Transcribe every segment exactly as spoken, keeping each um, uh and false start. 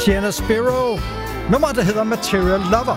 Sienna Spiro. Nummeret, der hedder Material Lover.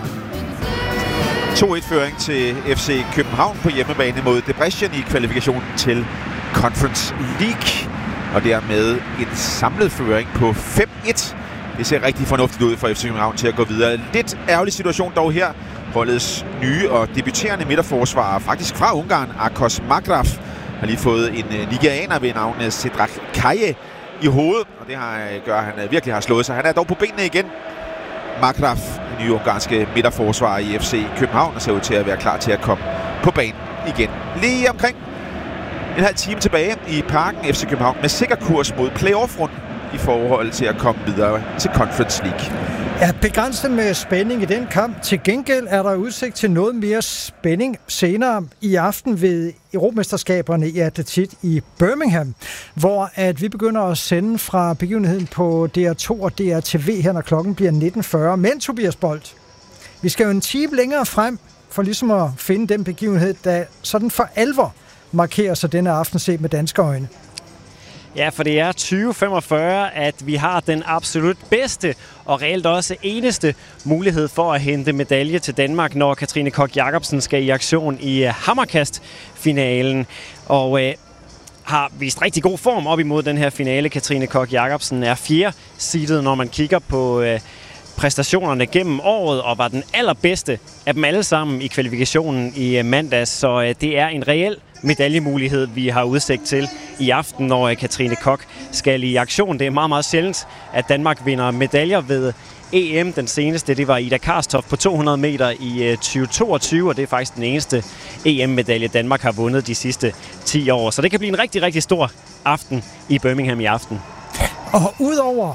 to et-føring til F C København på hjemmebane mod Debrecen i kvalifikationen til Conference League. Og dermed en samlet føring på fem et. Det ser rigtig fornuftigt ud for F C København til at gå videre. Lidt ærgerlig situation dog her. Holdets nye og debuterende midterforsvarer, faktisk fra Ungarn, Akos Magraf, har lige fået en nigerianer ved navnet Sedrak Kaye i hovedet. Og det har, gør, at han virkelig har slået sig. Han er dog på benene igen. Magraf, den nye ungarske midterforsvarer i F C København, og ser ud til at være klar til at komme på banen igen. Lige omkring en halv time tilbage i Parken F C København med sikker kurs mod playoff-runden i forhold til at komme videre til Conference League. Ja, begrænset med spænding i den kamp. Til gengæld er der udsigt til noget mere spænding senere i aften ved Europamesterskaberne i atletik i Birmingham, hvor at vi begynder at sende fra begivenheden på D R to og D R T V her, når klokken bliver nitten fyrre. Men Tobias Bolt, vi skal jo en time længere frem for ligesom at finde den begivenhed, der sådan for alvor markerer sig denne aften set med danske øjne. Ja, for det er tyve femogfyrre, at vi har den absolut bedste og reelt også eneste mulighed for at hente medalje til Danmark, når Katrine Koch Jacobsen skal i aktion i hammerkast-finalen. Og øh, har vist rigtig god form op imod den her finale. Katrine Koch Jacobsen er fjerde seedet, når man kigger på øh, præstationerne gennem året, og var den allerbedste af dem alle sammen i kvalifikationen i øh, mandags. Så øh, det er en reel medaljemulighed, vi har udsigt til i aften, når Katrine Koch skal i aktion. Det er meget, meget sjældent, at Danmark vinder medaljer ved E M. Den seneste, det var Ida Karstoff på to hundrede meter i tyve toogtyve, og det er faktisk den eneste E M-medalje, Danmark har vundet de sidste ti år. Så det kan blive en rigtig, rigtig stor aften i Birmingham i aften. Og udover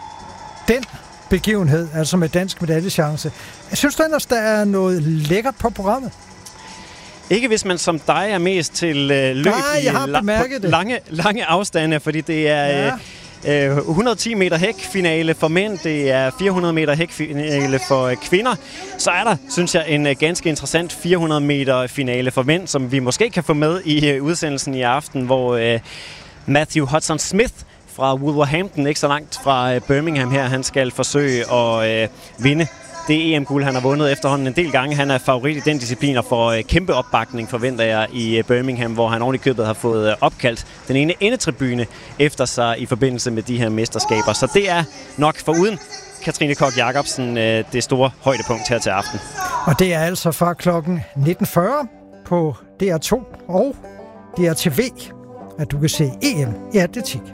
den begivenhed, altså med dansk medaljechance, jeg synes du ellers, der er noget lækkert på programmet? Ikke hvis man som dig er mest til øh, løb Nej, jeg har i la- lange, lange afstande, fordi det er ja. øh, hundrede og ti meter hækfinale for mænd, det er fire hundrede meter hækfinale for øh, kvinder. Så er der, synes jeg, en øh, ganske interessant fire hundrede meter finale for mænd, som vi måske kan få med i øh, udsendelsen i aften, hvor øh, Matthew Hudson-Smith fra Wolverhampton, ikke så langt fra øh, Birmingham her, han skal forsøge at øh, vinde det E M-guld, han har vundet efterhånden en del gange. Han er favorit i den disciplin og får øh, kæmpe opbakning, forventer jeg, i øh, Birmingham, hvor han oven i købet har fået øh, opkaldt den ene endetribune efter sig i forbindelse med de her mesterskaber. Så det er nok foruden Katrine Koch Jacobsen øh, det store højdepunkt her til aften. Og det er altså fra klokken nitten fyrre på D R to og D R T V, at du kan se E M i atletik.